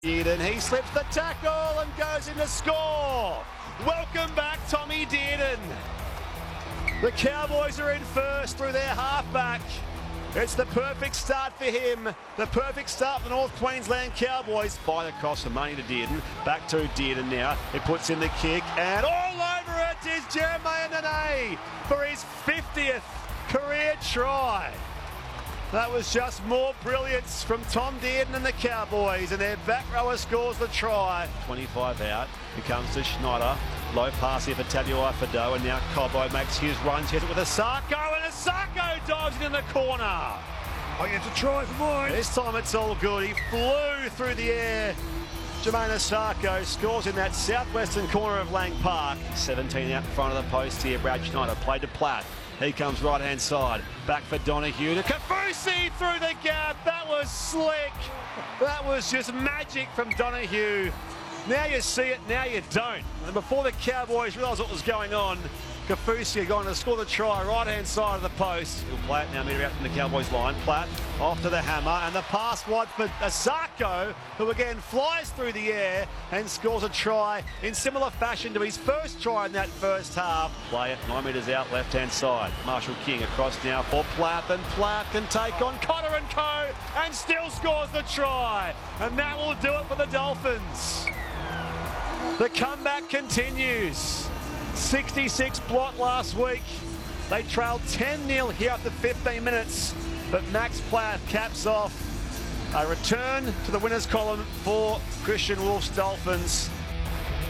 Dearden, he slips the tackle and goes in to score. Welcome back, Tommy Dearden. The Cowboys are in first through their halfback. It's the perfect start for him. The perfect start for the North Queensland Cowboys. Fight across the money to Dearden. Back to Dearden now. He puts in the kick and all over it is Jermaine Nanai for his 50th career try. That was just more brilliance from Tom Dearden and the Cowboys, and their back rower scores the try. 25 out, it comes to Schneider. Low pass here for Tabuai-Fidow, and now Cobbo makes his runs. Hits it with Asako, and Asako dives it in the corner. I get to try for mine. This time it's all good. He flew through the air. Jermaine Asako scores in that southwestern corner of Lang Park. 17 out in front of the post here. Brad Schneider played to Platt. He comes right-hand side. Back for Donahue to Kaufusi through the gap. That was slick. That was just magic from Donahue. Now you see it, now you don't. And before the Cowboys realised what was going on, Kaufusi going to score the try right-hand side of the post. He'll play it now, meter out from the Cowboys line. Platt off to the hammer, and the pass wide for Asako, who again flies through the air and scores a try in similar fashion to his first try in that first half. Play it 9 metres out, left-hand side. Marshall King across now for Platt, and Platt can take on Cotter and Co. and still scores the try. And that will do it for the Dolphins. The comeback continues. 66 blot last week. They trailed 10-0 here after 15 minutes, but Max Platt caps off a return to the winners column for Christian Wolf's Dolphins.